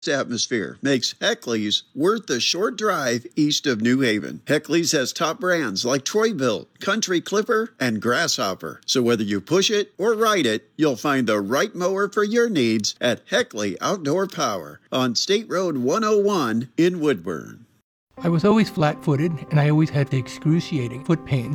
atmosphere makes Heckley's worth the short drive east of New Haven. Heckley's has top brands like Troy-Bilt, Country Clipper, and Grasshopper. So whether you push it or ride it, you'll find the right mower for your needs at Heckley Outdoor Power on State Road 101 in Woodburn. I was always flat-footed, and I always had the excruciating foot pain.